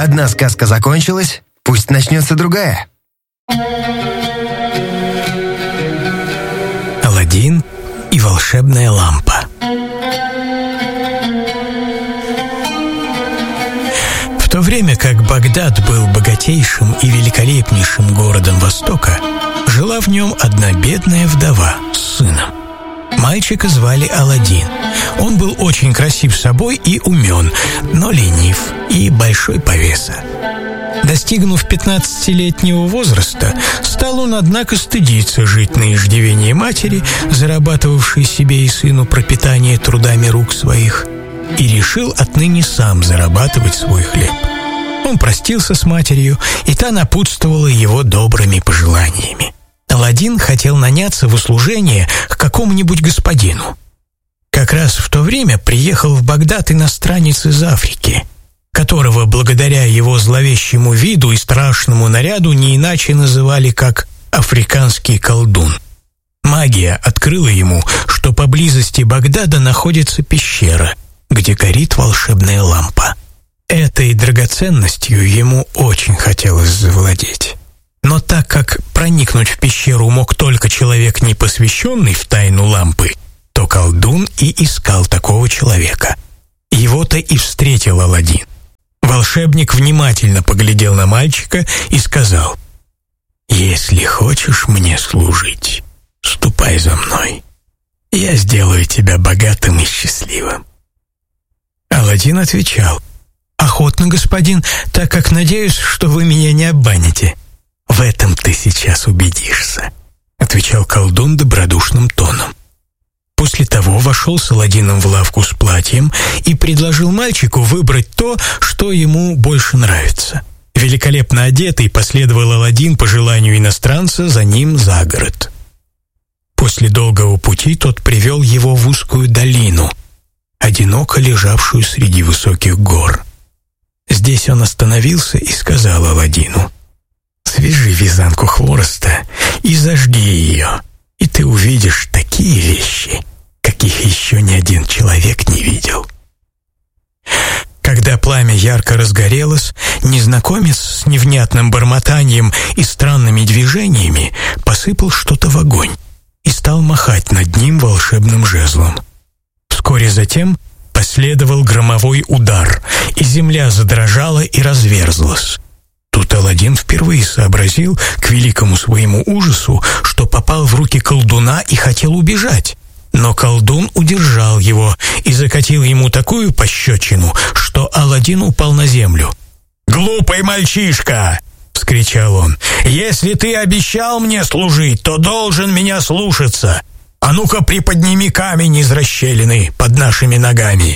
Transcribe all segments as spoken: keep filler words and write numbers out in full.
Одна сказка закончилась, пусть начнется другая. Аладдин и волшебная лампа. В то время как Багдад был богатейшим и великолепнейшим городом Востока, жила в нем одна бедная вдова с сыном. Мальчика звали Аладдин. Он был очень красив собой и умен, но ленив и большой повеса. Достигнув пятнадцатилетнего возраста, стал он, однако, стыдиться жить на иждивении матери, зарабатывавшей себе и сыну пропитание трудами рук своих, и решил отныне сам зарабатывать свой хлеб. Он простился с матерью, и та напутствовала его добрыми пожеланиями. Аладдин хотел наняться в услужение к какому-нибудь господину. Как раз в то время приехал в Багдад иностранец из Африки, которого благодаря его зловещему виду и страшному наряду не иначе называли как «африканский колдун». Магия открыла ему, что поблизости Багдада находится пещера, где горит волшебная лампа. Этой драгоценностью ему очень хотелось завладеть. Но так как проникнуть в пещеру мог только человек, не посвященный в тайну лампы, то колдун и искал такого человека. Его-то и встретил Аладдин. Волшебник внимательно поглядел на мальчика и сказал: «Если хочешь мне служить, ступай за мной. Я сделаю тебя богатым и счастливым». Аладдин отвечал: «Охотно, господин, так как надеюсь, что вы меня не обманете». «В этом ты сейчас убедишься», — отвечал колдун добродушным тоном. После того вошел с Аладдином в лавку с платьем и предложил мальчику выбрать то, что ему больше нравится. Великолепно одетый последовал Аладдин по желанию иностранца за ним за город. После долгого пути тот привел его в узкую долину, одиноко лежавшую среди высоких гор. Здесь он остановился и сказал Аладдину: «Свяжи вязанку хвороста и зажги ее, и ты увидишь такие вещи, каких еще ни один человек не видел». Когда пламя ярко разгорелось, незнакомец с невнятным бормотанием и странными движениями посыпал что-то в огонь и стал махать над ним волшебным жезлом. Вскоре затем последовал громовой удар, и земля задрожала и разверзлась. Тут Аладдин впервые сообразил, к великому своему ужасу, что попал в руки колдуна и хотел убежать. Но колдун удержал его и закатил ему такую пощечину, что Аладдин упал на землю. «Глупый мальчишка!» — вскричал он. «Если ты обещал мне служить, то должен меня слушаться. А ну-ка приподними камень из расщелины под нашими ногами».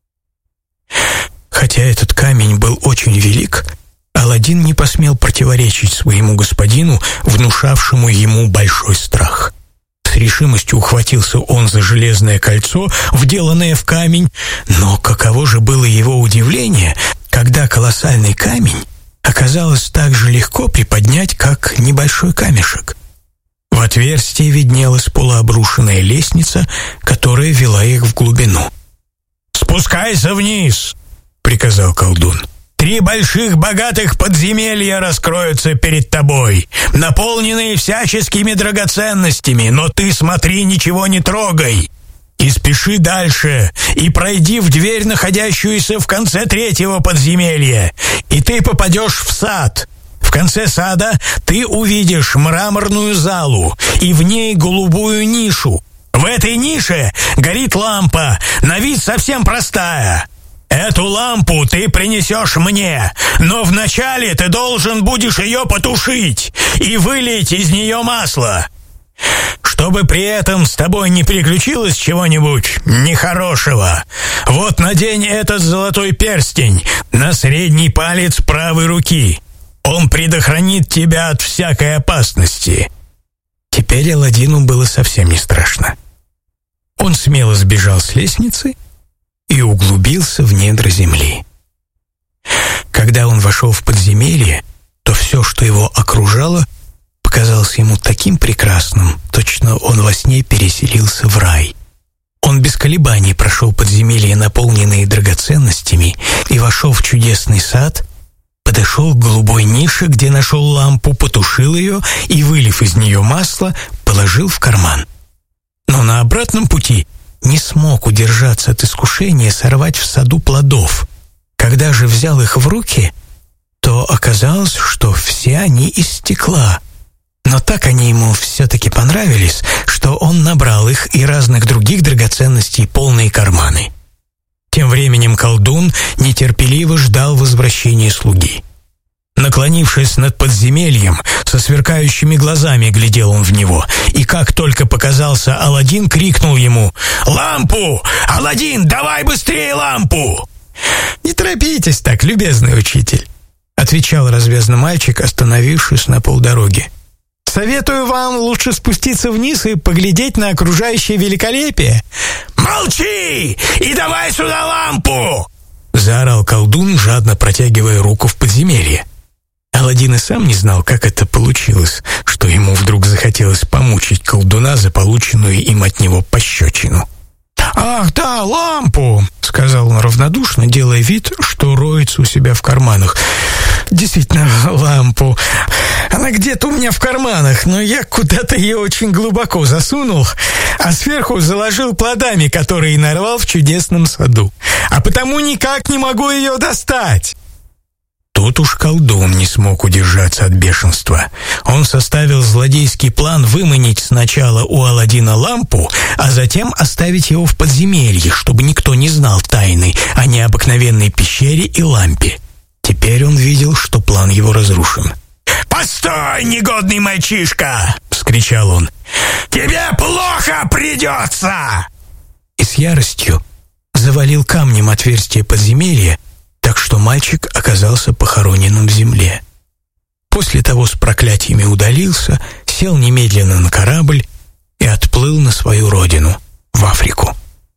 Хотя этот камень был очень велик, Аладдин не посмел противоречить своему господину, внушавшему ему большой страх. С решимостью ухватился он за железное кольцо, вделанное в камень, но каково же было его удивление, когда колоссальный камень оказалось так же легко приподнять, как небольшой камешек. В отверстии виднелась полуобрушенная лестница, которая вела их в глубину. «Спускайся вниз!» — приказал колдун. «Три больших богатых подземелья раскроются перед тобой, наполненные всяческими драгоценностями, но ты смотри, ничего не трогай. И спеши дальше, и пройди в дверь, находящуюся в конце третьего подземелья, и ты попадешь в сад. В конце сада ты увидишь мраморную залу, и в ней голубую нишу. В этой нише горит лампа, на вид совсем простая. Эту лампу ты принесешь мне, но вначале ты должен будешь ее потушить и вылить из нее масло. Чтобы при этом с тобой не приключилось чего-нибудь нехорошего, вот надень этот золотой перстень на средний палец правой руки. Он предохранит тебя от всякой опасности». Теперь Аладдину было совсем не страшно. Он смело сбежал с лестницы и углубился в недра земли. Когда он вошел в подземелье, то все, что его окружало, показалось ему таким прекрасным, точно он во сне переселился в рай. Он без колебаний прошел подземелья, наполненные драгоценностями, и вошел в чудесный сад, подошел к голубой нише, где нашел лампу, потушил ее и, вылив из нее масло, положил в карман. Но на обратном пути не смог удержаться от искушения сорвать в саду плодов. Когда же взял их в руки, то оказалось, что все они из стекла. Но так они ему все-таки понравились, что он набрал их и разных других драгоценностей полные карманы. Тем временем колдун нетерпеливо ждал возвращения слуги. Наклонившись над подземельем, со сверкающими глазами глядел он в него, и как только показался Аладдин, крикнул ему: «Лампу! Аладдин, давай быстрее лампу!» «Не торопитесь так, любезный учитель», — отвечал развязный мальчик, остановившись на полдороги. «Советую вам лучше спуститься вниз и поглядеть на окружающее великолепие». «Молчи! И давай сюда лампу!» — заорал колдун, жадно протягивая руку в подземелье. Аладдин и сам не знал, как это получилось, что ему вдруг захотелось помучить колдуна за полученную им от него пощечину. «Ах, да, лампу!» — сказал он равнодушно, делая вид, что роется у себя в карманах. «Действительно, лампу. Она где-то у меня в карманах, но я куда-то ее очень глубоко засунул, а сверху заложил плодами, которые нарвал в чудесном саду. А потому никак не могу ее достать». Тут уж колдун не смог удержаться от бешенства. Он составил злодейский план выманить сначала у Аладдина лампу, а затем оставить его в подземелье, чтобы никто не знал тайны о необыкновенной пещере и лампе. Теперь он видел, что план его разрушен. «Постой, негодный мальчишка!» — вскричал он. «Тебе плохо придется!» И с яростью завалил камнем отверстие подземелья, так что мальчик оказался похороненным в земле. После того с проклятиями удалился, сел немедленно на корабль и отплыл на свою родину, в Африку.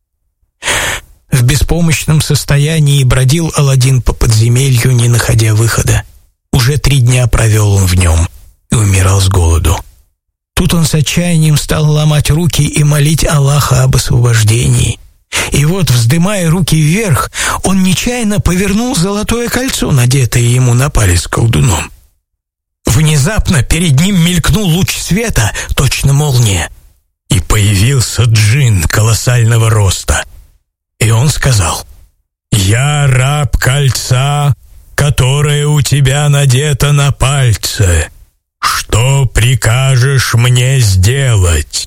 В беспомощном состоянии бродил Аладдин по подземелью, не находя выхода. Уже три дня провел он в нем и умирал с голоду. Тут он с отчаянием стал ломать руки и молить Аллаха об освобождении. И вот, вздымая руки вверх, он нечаянно повернул золотое кольцо, надетое ему на палец колдуном. Внезапно перед ним мелькнул луч света, точно молния, и появился джинн колоссального роста. И он сказал: «Я раб кольца, которое у тебя надето на пальце. Что прикажешь мне сделать?»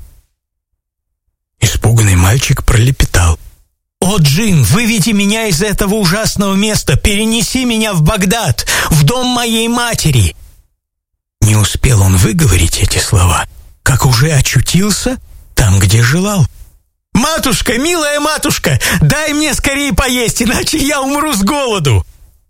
Испуганный мальчик пролепетал: «О, джинн, выведи меня из этого ужасного места, перенеси меня в Багдад, в дом моей матери!» Не успел он выговорить эти слова, как уже очутился там, где желал. «Матушка, милая матушка, дай мне скорее поесть, иначе я умру с голоду!»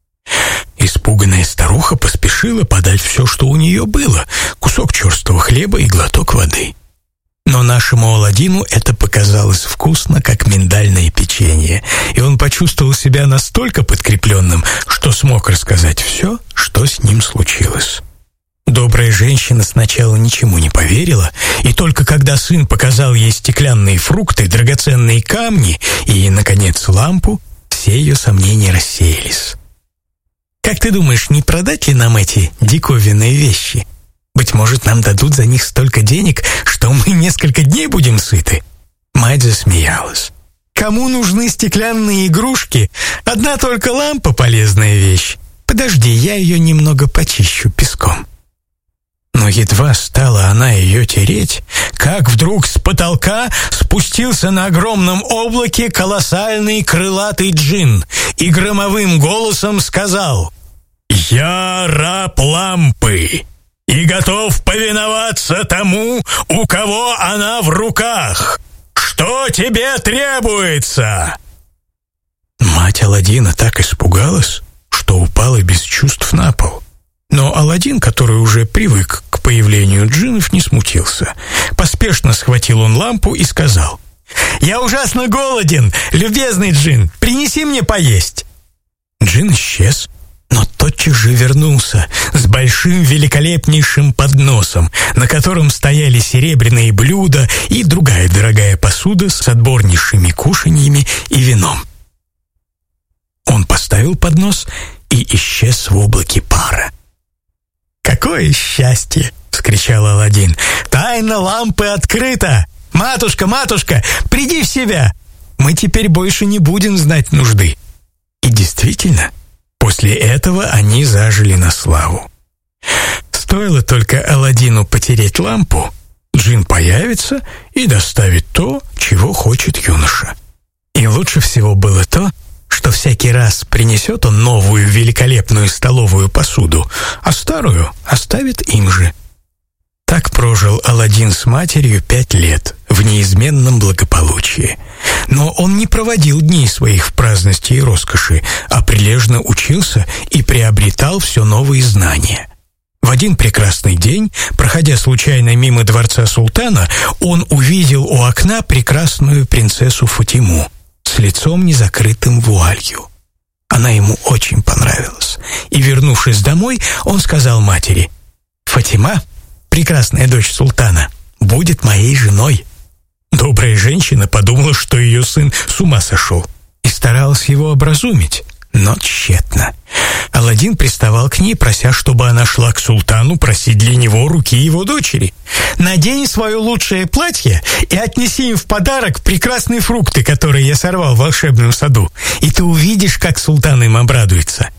Испуганная старуха поспешила подать все, что у нее было: кусок черствого хлеба и глоток воды. Но нашему Аладдину это показалось вкусно, как миндальное печенье, и он почувствовал себя настолько подкрепленным, что смог рассказать все, что с ним случилось. Добрая женщина сначала ничему не поверила, и только когда сын показал ей стеклянные фрукты, драгоценные камни и, наконец, лампу, все ее сомнения рассеялись. «Как ты думаешь, не продать ли нам эти диковинные вещи? Быть может, нам дадут за них столько денег, что мы несколько дней будем сыты?» Мать засмеялась. «Кому нужны стеклянные игрушки? Одна только лампа — полезная вещь. Подожди, я ее немного почищу песком». Но едва стала она ее тереть, как вдруг с потолка спустился на огромном облаке колоссальный крылатый джинн и громовым голосом сказал: «Я раб лампы и готов повиноваться тому, у кого она в руках. Что тебе требуется?» Мать Аладдина так испугалась, что упала без чувств на пол. Но Аладдин, который уже привык к появлению джиннов, не смутился. Поспешно схватил он лампу и сказал: «Я ужасно голоден, любезный джинн, принеси мне поесть». Джинн исчез, но тотчас же вернулся с большим великолепнейшим подносом, на котором стояли серебряные блюда и другая дорогая посуда с отборнейшими кушаньями и вином. Он поставил поднос и исчез в облаке пара. «Какое счастье!» — вскричал Аладдин. «Тайна лампы открыта! Матушка, матушка, приди в себя! Мы теперь больше не будем знать нужды». И действительно, после этого они зажили на славу. Стоило только Аладдину потереть лампу, джин появится и доставит то, чего хочет юноша. И лучше всего было то, что всякий раз принесет он новую великолепную столовую посуду, а старую оставит им же. Так прожил Аладдин с матерью пять лет в неизменном благополучии. Но он не проводил дней своих в праздности и роскоши, а прилежно учился и приобретал все новые знания. В один прекрасный день, проходя случайно мимо дворца султана, он увидел у окна прекрасную принцессу Фатиму с лицом незакрытым вуалью. Она ему очень понравилась, и, вернувшись домой, он сказал матери: «Фатима, прекрасная дочь султана, будет моей женой». Добрая женщина подумала, что ее сын с ума сошел, и старалась его образумить, но тщетно. Аладдин приставал к ней, прося, чтобы она шла к султану просить для него руки его дочери. «Надень свое лучшее платье и отнеси им в подарок прекрасные фрукты, которые я сорвал в волшебном саду, и ты увидишь, как султан им обрадуется.